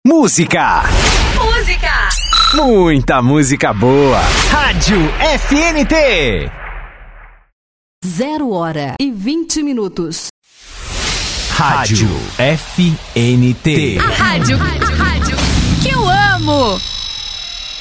Música. Muita música boa. Rádio FNT. 0h20. Rádio FNT. A rádio que eu amo.